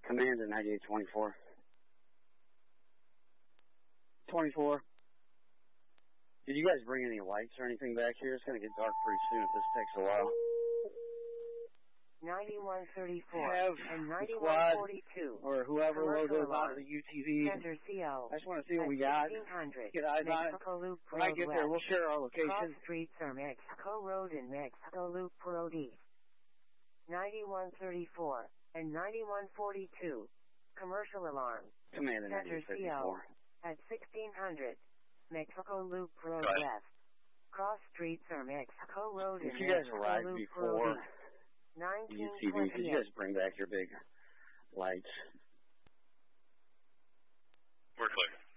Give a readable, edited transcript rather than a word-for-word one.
Commander 9824. 24. Did you guys bring any lights or anything back here? It's going to get dark pretty soon if this takes a while. 9134 and 9142. Or whoever logoed out of the UTV. Center CO. I just want to see what we got. Get eyes on it. Loop when I get there, we'll share our location. Cross streets are Mexico Road and Mexico Loop Road East. 9134 and 9142. Commercial alarm. Commander Center 9824. CO. At 1600. Mexico Loop Road West. Cross streets are Mexico Road and you guys Mexico arrived Loop before Road East. UTV, could you guys bring back your big lights? We're clear.